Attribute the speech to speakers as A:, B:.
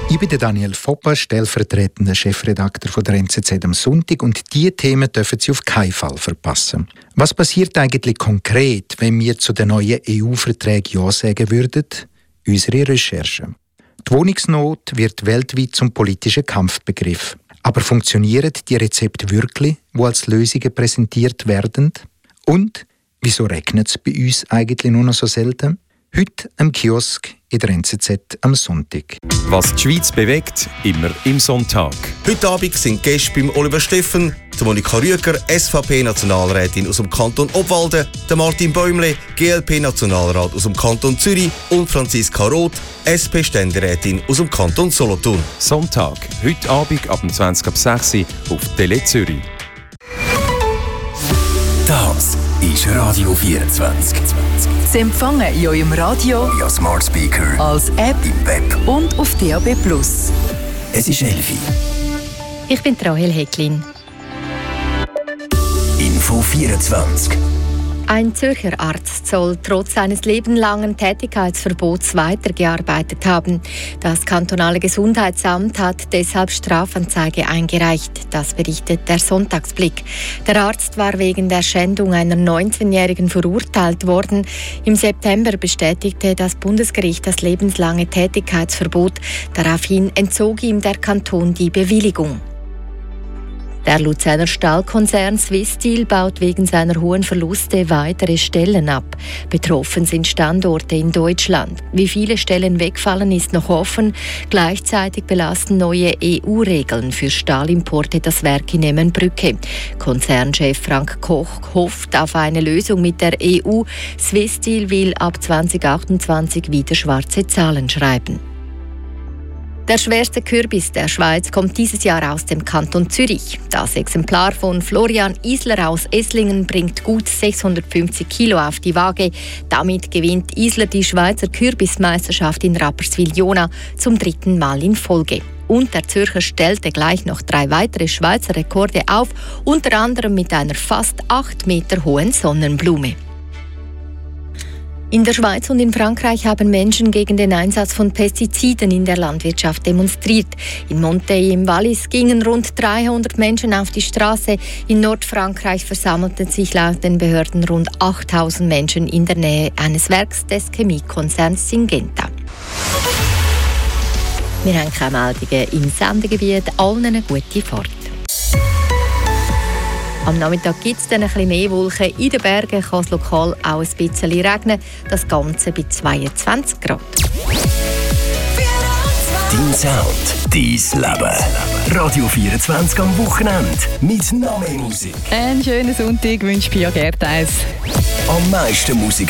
A: Ich bin Daniel Foppa, stellvertretender Chefredakteur von der NZZ am Sonntag, und diese Themen dürfen Sie auf keinen Fall verpassen. Was passiert eigentlich konkret, wenn wir zu den neuen EU-Verträgen Ja sagen würden? Unsere Recherche. Die Wohnungsnot wird weltweit zum politischen Kampfbegriff. Aber funktionieren die Rezepte wirklich, die als Lösungen präsentiert werden? Und wieso regnet es bei uns eigentlich nur noch so selten? Heute am Kiosk in der NZZ am Sonntag.
B: Was die Schweiz bewegt, immer im Sonntag.
C: Heute Abend sind Gäste beim Oliver Steffen, Monika Rüeger, SVP-Nationalrätin aus dem Kanton Obwalden, Martin Bäumle, GLP-Nationalrat aus dem Kanton Zürich und Franziska Roth, SP-Ständerätin aus dem Kanton Solothurn.
B: Sonntag, heute Abend ab 20:06 auf Tele Zürich.
D: Das ist Radio 24.
E: Sie empfangen in eurem Radio,
D: via Smart Speaker,
E: als App
D: im Web
E: und auf DAB+.
D: Es ist 11 Uhr.
F: Ich bin Rahel Hecklin.
D: Info 24.
F: Ein Zürcher Arzt soll trotz seines lebenlangen Tätigkeitsverbots weitergearbeitet haben. Das kantonale Gesundheitsamt hat deshalb Strafanzeige eingereicht. Das berichtet der Sonntagsblick. Der Arzt war wegen der Schändung einer 19-Jährigen verurteilt worden. Im September bestätigte das Bundesgericht das lebenslange Tätigkeitsverbot. Daraufhin entzog ihm der Kanton die Bewilligung. Der Luzerner Stahlkonzern Swiss Steel baut wegen seiner hohen Verluste weitere Stellen ab. Betroffen sind Standorte in Deutschland. Wie viele Stellen wegfallen, ist noch offen. Gleichzeitig belasten neue EU-Regeln für Stahlimporte das Werk in Emmenbrücke. Konzernchef Frank Koch hofft auf eine Lösung mit der EU. Swiss Steel will ab 2028 wieder schwarze Zahlen schreiben. Der schwerste Kürbis der Schweiz kommt dieses Jahr aus dem Kanton Zürich. Das Exemplar von Florian Isler aus Esslingen bringt gut 650 Kilo auf die Waage. Damit gewinnt Isler die Schweizer Kürbismeisterschaft in Rapperswil-Jona zum 3. Mal in Folge. Und der Zürcher stellte gleich noch 3 weitere Schweizer Rekorde auf, unter anderem mit einer fast 8 Meter hohen Sonnenblume. In der Schweiz und in Frankreich haben Menschen gegen den Einsatz von Pestiziden in der Landwirtschaft demonstriert. In Monteil im Wallis gingen rund 300 Menschen auf die Straße. In Nordfrankreich versammelten sich laut den Behörden rund 8000 Menschen in der Nähe eines Werks des Chemiekonzerns Syngenta. Wir haben keine Meldungen im Sendegebiet. Allen eine gute Fahrt. Am Nachmittag gibt es dann ein bisschen mehr Wolken. In den Bergen kann es lokal auch ein bisschen regnen. Das Ganze bei 22 Grad.
D: Dein Sound, dein Leben. Radio 24 am Wochenende. Mit noch mehr Musik.
E: Einen schönen Sonntag wünscht Pia Gerteis.
D: Am meisten Musik